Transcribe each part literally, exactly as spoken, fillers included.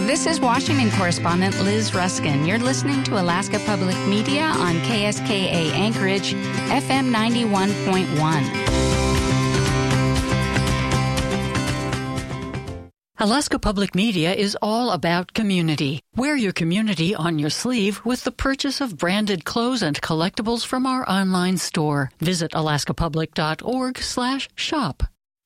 This is Washington correspondent Liz Ruskin. You're listening to Alaska Public Media on K S K A Anchorage, F M ninety-one point one. Alaska Public Media is all about community. Wear your community on your sleeve with the purchase of branded clothes and collectibles from our online store. Visit alaskapublic.org slash shop.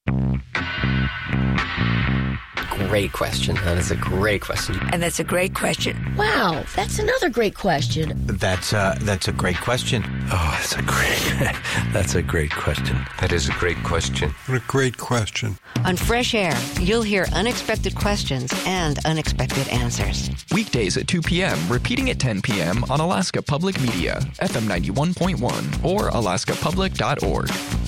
Great question. That is a great question. And that's a great question. Wow, that's another great question. That's uh, that's a great question. Oh, that's a great, that's a great question. That is a great question. What a great question. On Fresh Air, you'll hear unexpected questions and unexpected answers. Weekdays at two p.m., repeating at ten p.m. on Alaska Public Media, F M ninety-one point one, or alaska public dot org.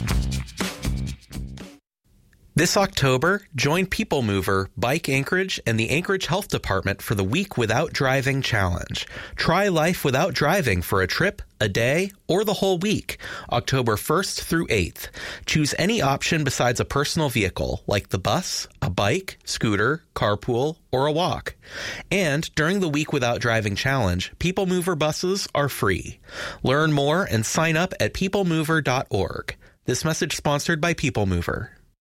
This October, join People Mover, Bike Anchorage, and the Anchorage Health Department for the Week Without Driving Challenge. Try life without driving for a trip, a day, or the whole week, October first through eighth. Choose any option besides a personal vehicle, like the bus, a bike, scooter, carpool, or a walk. And during the Week Without Driving Challenge, People Mover buses are free. Learn more and sign up at people mover dot org. This message sponsored by People Mover.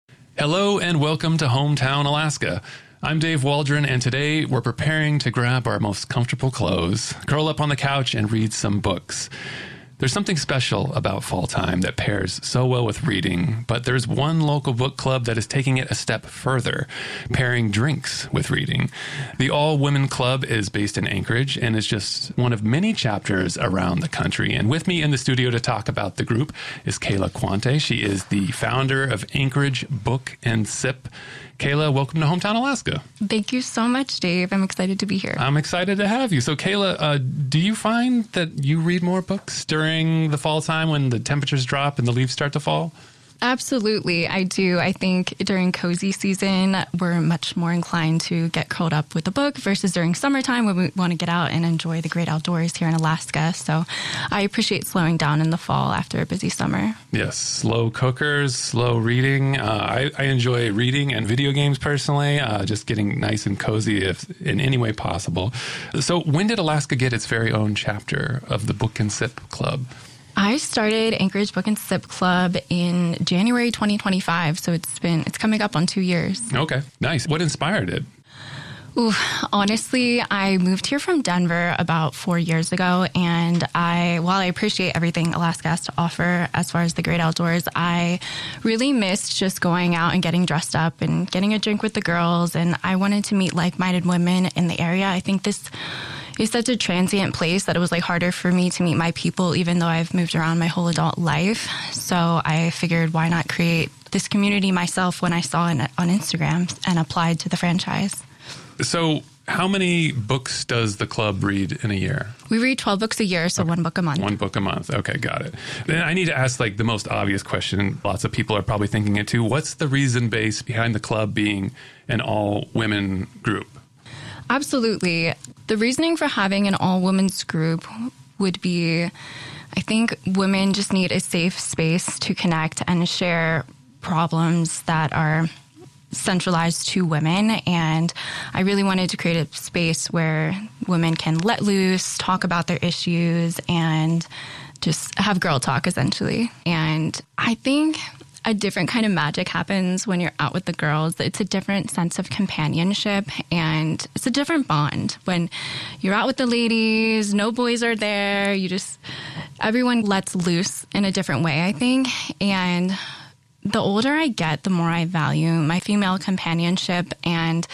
Hello and welcome to Hometown, Alaska. I'm Dave Waldron, and today we're preparing to grab our most comfortable clothes, curl up on the couch, and read some books. There's something special about fall time that pairs so well with reading, but there's one local book club that is taking it a step further, pairing drinks with reading. The All Women Club is based in Anchorage and is just one of many chapters around the country. And with me in the studio to talk about the group is Kayla Quante. She is the founder of Anchorage Book and Sip. Kayla, welcome to Hometown, Alaska. Thank you so much, Dave. I'm excited to be here. I'm excited to have you. So, Kayla, uh, do you find that you read more books during the fall time when the temperatures drop and the leaves start to fall? Absolutely, I do. I think during cozy season, we're much more inclined to get curled up with a book versus during summertime when we want to get out and enjoy the great outdoors here in Alaska. So I appreciate slowing down in the fall after a busy summer. Yes, slow cookers, slow reading. Uh, I, I enjoy reading and video games personally, uh, just getting nice and cozy if in any way possible. So when did Alaska get its very own chapter of the Book and Sip Club? I started Anchorage Book and Sip Club in January twenty twenty-five, so it's been it's coming up on two years. Okay, nice. What inspired it? Ooh, honestly, I moved here from Denver about four years ago, and I, while I appreciate everything Alaska has to offer as far as the great outdoors, I really missed just going out and getting dressed up and getting a drink with the girls, and I wanted to meet like-minded women in the area. I think this is such a transient place that it was like harder for me to meet my people, even though I've moved around my whole adult life. So I figured, why not create this community myself when I saw it on Instagram and applied to the franchise. So how many books does the club read in a year? We read twelve books a year, so okay. one book a month. One book a month. Okay, got it. Then I need to ask like the most obvious question. Lots of people are probably thinking it too. What's the reason base behind the club being an all-women group? Absolutely. The reasoning for having an all-women's group would be, I think women just need a safe space to connect and share problems that are centralized to women. And I really wanted to create a space where women can let loose, talk about their issues, and just have girl talk, essentially. And I think a different kind of magic happens when you're out with the girls. It's a different sense of companionship, and it's a different bond. When you're out with the ladies, no boys are there, you just, everyone lets loose in a different way, I think. And the older I get, the more I value my female companionship, and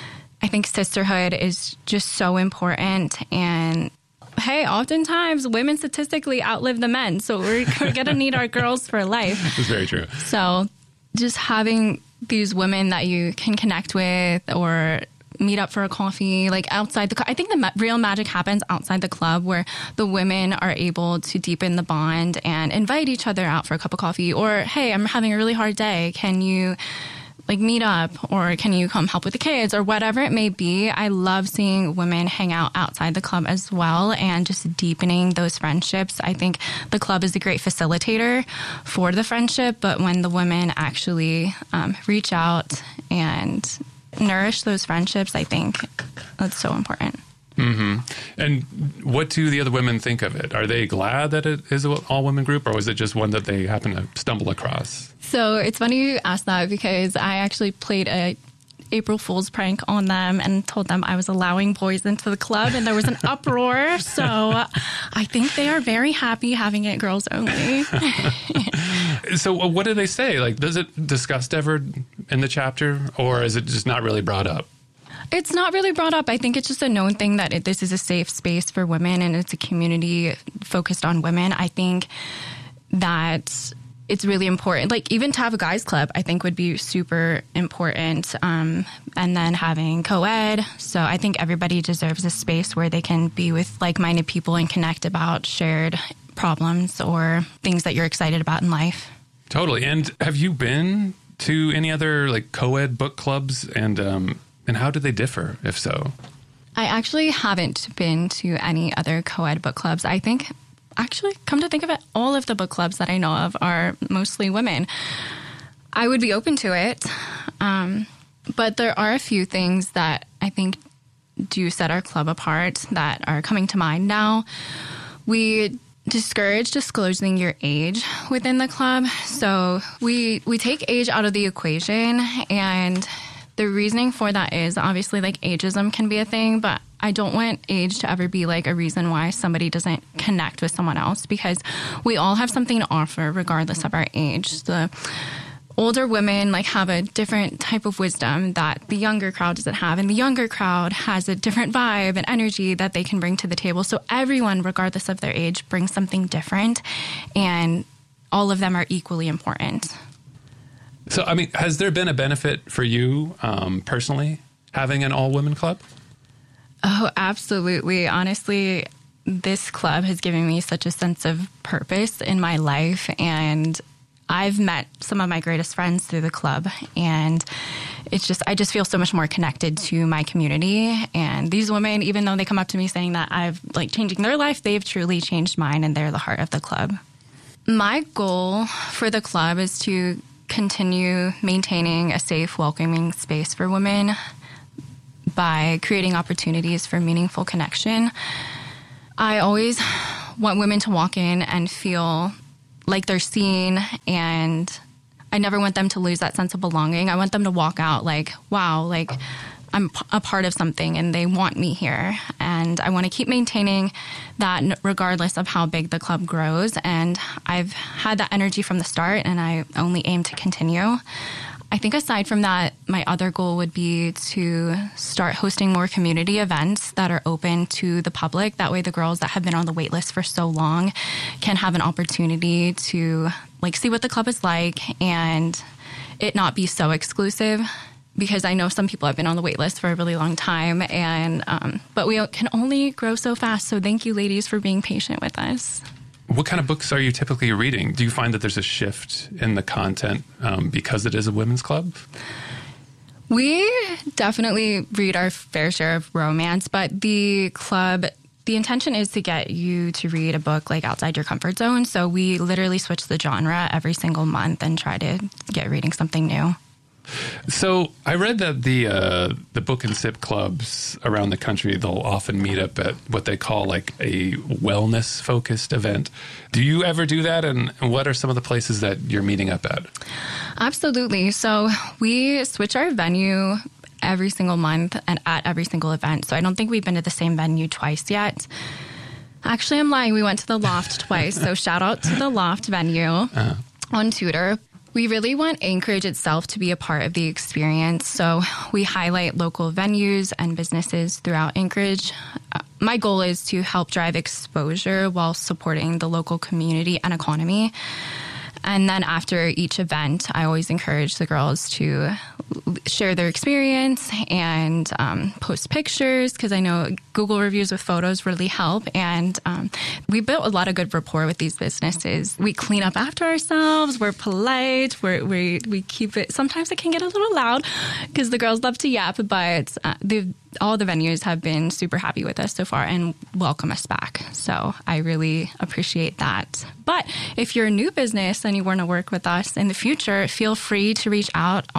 I think sisterhood is just so important. And hey, oftentimes women statistically outlive the men, so we're, we're going to need our girls for life. That's very true. So just having these women that you can connect with or meet up for a coffee, like outside the, I think the ma- real magic happens outside the club, where the women are able to deepen the bond and invite each other out for a cup of coffee, or, hey, I'm having a really hard day. Can you like meet up, or can you come help with the kids, or whatever it may be. I love seeing women hang out outside the club as well, and just deepening those friendships. I think the club is a great facilitator for the friendship, but when the women actually um, reach out and nourish those friendships, I think that's so important. Mm-hmm. And what do the other women think of it? Are they glad that it is an all-women group, or was it just one that they happen to stumble across? So it's funny you asked that, because I actually played a April Fool's prank on them and told them I was allowing boys into the club, and there was an uproar. So I think they are very happy having it girls only. So what do they say? Like, does it discussed ever in the chapter, or is it just not really brought up? It's not really brought up. I think it's just a known thing that it, this is a safe space for women, and it's a community focused on women. I think that it's really important. Like, even to have a guys club, I think would be super important. Um, and then having co-ed. So I think everybody deserves a space where they can be with like-minded people and connect about shared problems or things that you're excited about in life. Totally. And have you been to any other like co-ed book clubs, and um, and how do they differ, if so? I actually haven't been to any other co-ed book clubs. I think, actually, come to think of it, all of the book clubs that I know of are mostly women. I would be open to it, um, but there are a few things that I think do set our club apart that are coming to mind now. We discourage disclosing your age within the club. So we we take age out of the equation, and the reasoning for that is obviously like ageism can be a thing, but I don't want age to ever be like a reason why somebody doesn't connect with someone else, because we all have something to offer regardless of our age. The older women like have a different type of wisdom that the younger crowd doesn't have, and the younger crowd has a different vibe and energy that they can bring to the table. So everyone, regardless of their age, brings something different, and all of them are equally important. So, I mean, has there been a benefit for you um, personally having an all-women club? Oh, absolutely. Honestly, this club has given me such a sense of purpose in my life, and I've met some of my greatest friends through the club, and it's just, I just feel so much more connected to my community. And these women, even though they come up to me saying that I've like changing their life, they've truly changed mine, and they're the heart of the club. My goal for the club is to continue maintaining a safe, welcoming space for women by creating opportunities for meaningful connection. I always want women to walk in and feel like they're seen, and I never want them to lose that sense of belonging. I want them to walk out like, wow, like I'm a part of something and they want me here. And I want to keep maintaining that regardless of how big the club grows. And I've had that energy from the start, and I only aim to continue. I think aside from that, my other goal would be to start hosting more community events that are open to the public. That way the girls that have been on the wait list for so long can have an opportunity to like see what the club is like and it not be so exclusive. Because I know some people have been on the wait list for a really long time, and um, but we can only grow so fast. So thank you, ladies, for being patient with us. What kind of books are you typically reading? Do you find that there's a shift in the content um, because it is a women's club? We definitely read our fair share of romance, but the club, the intention is to get you to read a book like outside your comfort zone. So we literally switch the genre every single month and try to get reading something new. So I read that the uh, the book and sip clubs around the country, they'll often meet up at what they call like a wellness focused event. Do you ever do that? And what are some of the places that you're meeting up at? Absolutely. So we switch our venue every single month and at every single event. So I don't think we've been to the same venue twice yet. Actually, I'm lying. We went to the Loft twice. So shout out to the Loft venue uh-huh. on Tudor. We really want Anchorage itself to be a part of the experience, so we highlight local venues and businesses throughout Anchorage. Uh, my goal is to help drive exposure while supporting the local community and economy. And then after each event, I always encourage the girls to share their experience and um, post pictures, because I know Google reviews with photos really help. And um, we built a lot of good rapport with these businesses. We clean up after ourselves. We're polite. We're, we we keep it. Sometimes it can get a little loud because the girls love to yap, but uh, the all the venues have been super happy with us so far and welcome us back. So I really appreciate that. But if you're a new business and you want to work with us in the future, feel free to reach out on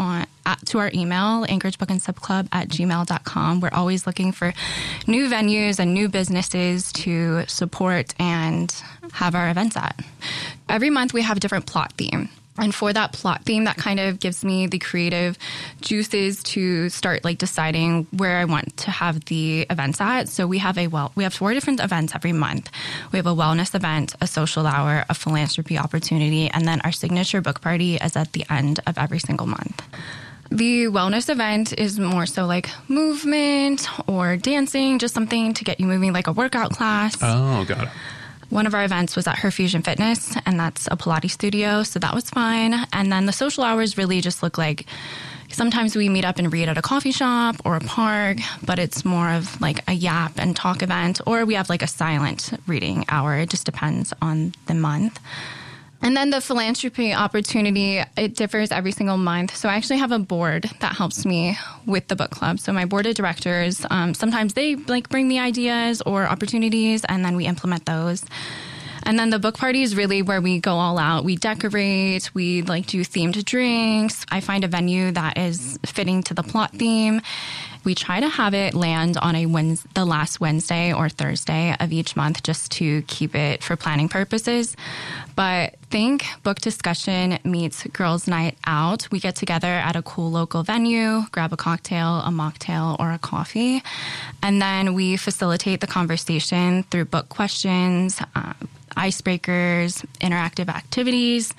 at, to our email, Anchorage Book and Sip Club at gmail dot com. We're always looking for new venues and new businesses to support and have our events at. Every month we have a different plot theme. And for that plot theme, that kind of gives me the creative juices to start like deciding where I want to have the events at. So we have a well, we have four different events every month. We have a wellness event, a social hour, a philanthropy opportunity, and then our signature book party is at the end of every single month. The wellness event is more so like movement or dancing, just something to get you moving, like a workout class. Oh, got it. One of our events was at Her Fusion Fitness, and that's a Pilates studio, so that was fine. And then the social hours really just look like sometimes we meet up and read at a coffee shop or a park, but it's more of like a yap and talk event, or we have like a silent reading hour. It just depends on the month. And then the philanthropy opportunity, it differs every single month. So I actually have a board that helps me with the book club. So my board of directors, um, sometimes they like bring me ideas or opportunities, and then we implement those. And then the book party is really where we go all out. We decorate, we like do themed drinks. I find a venue that is fitting to the plot theme. We try to have it land on a Wednesday, the last Wednesday or Thursday of each month, just to keep it for planning purposes. But think book discussion meets girls' night out. We get together at a cool local venue, grab a cocktail, a mocktail, or a coffee, and then we facilitate the conversation through book questions, uh, icebreakers, interactive activities.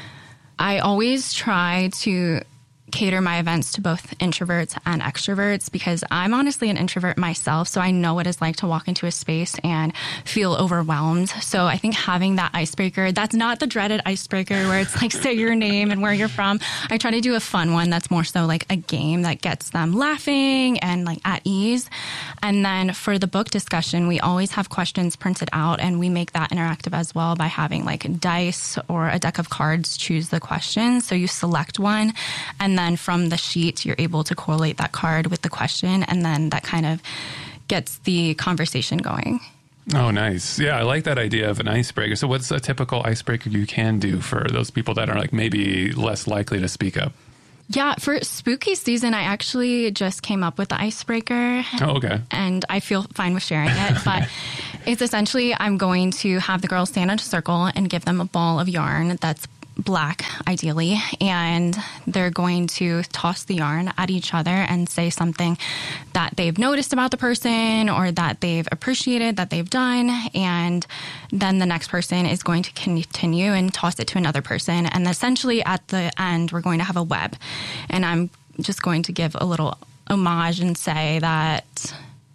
I always try to cater my events to both introverts and extroverts, because I'm honestly an introvert myself, so I know what it's like to walk into a space and feel overwhelmed. So I think having that icebreaker, that's not the dreaded icebreaker where it's like say your name and where you're from. I try to do a fun one that's more so like a game that gets them laughing and like at ease. And then for the book discussion, we always have questions printed out, and we make that interactive as well by having like dice or a deck of cards choose the question. So you select one, and then from the sheet, you're able to correlate that card with the question, and then that kind of gets the conversation going. Oh, nice. Yeah, I like that idea of an icebreaker. So what's a typical icebreaker you can do for those people that are like maybe less likely to speak up? Yeah, for spooky season, I actually just came up with the icebreaker. Oh, okay. And I feel fine with sharing it, but it's essentially I'm going to have the girls stand in a circle and give them a ball of yarn that's black, ideally, and they're going to toss the yarn at each other and say something that they've noticed about the person or that they've appreciated that they've done, and then the next person is going to continue and toss it to another person, and essentially at the end we're going to have a web, and I'm just going to give a little homage and say that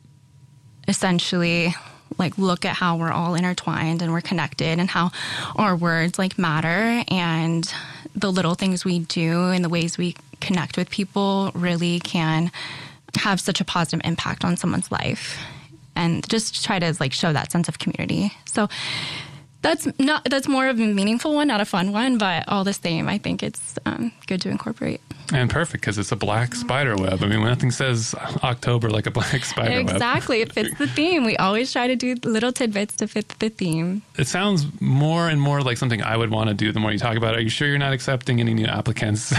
essentially, like, look at how we're all intertwined and we're connected, and how our words like matter, and the little things we do and the ways we connect with people really can have such a positive impact on someone's life, and just try to like show that sense of community. So that's not that's more of a meaningful one, not a fun one, but all the same, I think it's um, good to incorporate. And perfect, because it's a black spider web. I mean, nothing says October like a black spider exactly. web. Exactly. It fits the theme. We always try to do little tidbits to fit the theme. It sounds more and more like something I would want to do the more you talk about it. Are you sure you're not accepting any new applicants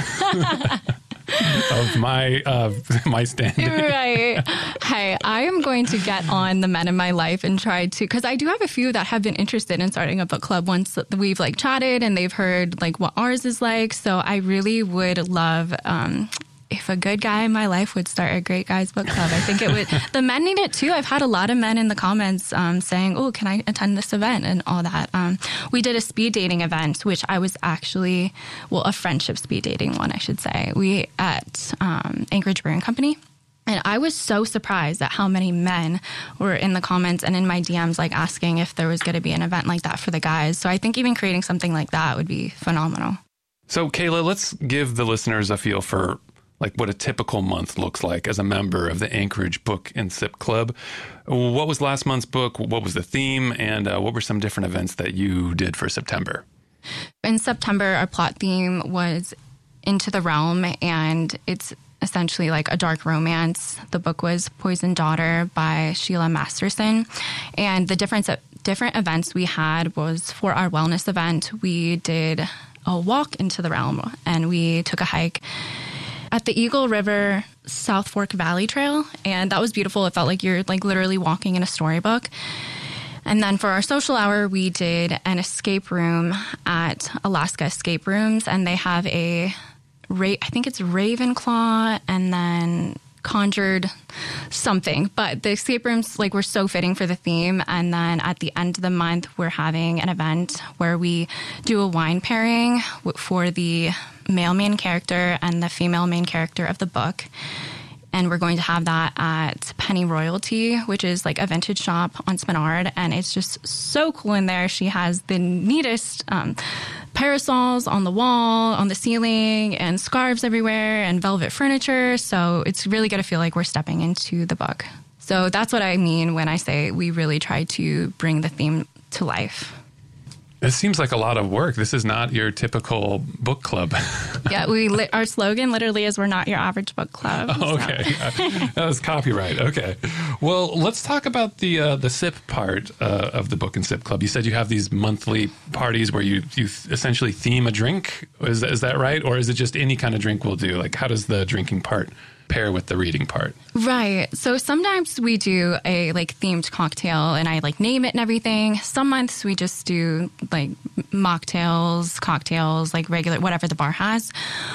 of my uh, my standing? Right. Hey, I am going to get on the men in my life and try to, because I do have a few that have been interested in starting a book club once we've like chatted and they've heard like what ours is like. So I really would love Um, if a good guy in my life would start a great guys book club. I think it would. The men need it too. I've had a lot of men in the comments um, saying, oh, can I attend this event and all that. Um, we did a speed dating event, which I was actually, well, a friendship speed dating one, I should say. We at um, Anchorage Brewing Company. And I was so surprised at how many men were in the comments and in my D Ms, like asking if there was going to be an event like that for the guys. So I think even creating something like that would be phenomenal. So, Kayla, let's give the listeners a feel for like what a typical month looks like as a member of the Anchorage Book and Sip Club. What was last month's book? What was the theme? And uh, what were some different events that you did for September? In September, our plot theme was Into the Realm, and it's essentially like a dark romance. The book was Poisoned Daughter by Sheila Masterson. And the difference of different events we had was for our wellness event, we did a walk into the realm, and we took a hike. at the Eagle River South Fork Valley Trail, and that was beautiful. It felt like you're like literally walking in a storybook. And then for our social hour, we did an escape room at Alaska Escape Rooms, and they have a, Ra- I think it's Ravenclaw and then Conjured something. But the escape rooms like were so fitting for the theme. And then at the end of the month, we're having an event where we do a wine pairing for the male main character and the female main character of the book. And we're going to have that at Penny Royalty, which is like a vintage shop on Spenard. And it's just so cool in there. She has the neatest um, parasols on the wall, on the ceiling, and scarves everywhere, and velvet furniture. So it's really going to feel like we're stepping into the book. So that's what I mean when I say we really try to bring the theme to life. This seems like a lot of work. This is not your typical book club. Yeah, we li- our slogan literally is "We're not your average book club." Oh, okay, So. That was copyright. Okay, well, let's talk about the uh, the sip part uh, of the Book and Sip Club. You said you have these monthly parties where you you essentially theme a drink. Is is that right, or is it just any kind of drink will do? Like, how does the drinking part pair with the reading part? Right. So sometimes we do a like themed cocktail and I like name it and everything. Some months we just do like mocktails, cocktails, like regular, whatever the bar has.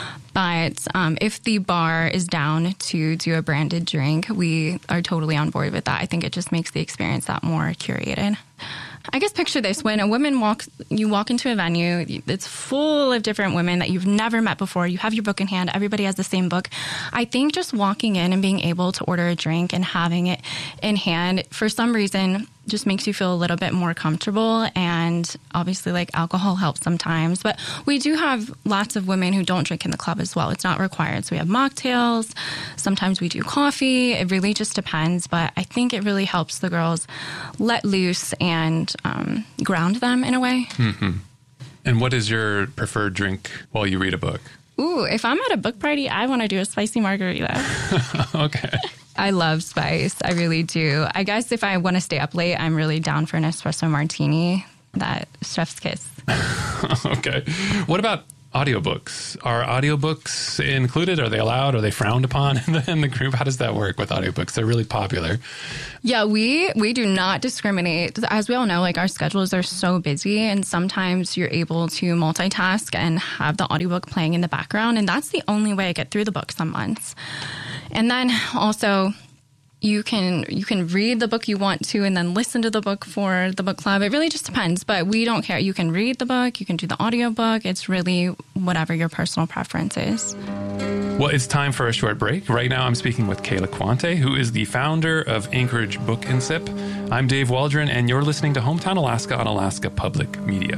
But um, if the bar is down to do a branded drink, we are totally on board with that. I think it just makes the experience that more curated. I guess picture this. When a woman walks, you walk into a venue, it's full of different women that you've never met before. You have your book in hand. Everybody has the same book. I think just walking in and being able to order a drink and having it in hand, for some reason, just makes you feel a little bit more comfortable. And obviously, like, alcohol helps sometimes. But we do have lots of women who don't drink in the club as well. It's not required. So we have mocktails. Sometimes we do coffee. It really just depends. But I think it really helps the girls let loose and um, ground them in a way. Mm-hmm. And what is your preferred drink while you read a book? Ooh, if I'm at a book party, I want to do a spicy margarita. Okay. I love spice. I really do. I guess if I want to stay up late, I'm really down for an espresso martini. That chef's kiss. Okay. What about audiobooks? Are audiobooks included? Are they allowed? Are they frowned upon in the, in the group? How does that work with audiobooks? They're really popular. Yeah, we we do not discriminate. As we all know, like, our schedules are so busy, and sometimes you're able to multitask and have the audiobook playing in the background, and that's the only way I get through the book some months. And then also, you can you can read the book you want to and then listen to the book for the book club. It really just depends, but we don't care. You can read the book, you can do the audiobook. It's really whatever your personal preference is. Well, it's time for a short break. Right now, I'm speaking with Kayla Quante, who is the founder of Anchorage Book and Sip. I'm Dave Waldron, and you're listening to Hometown Alaska on Alaska Public Media.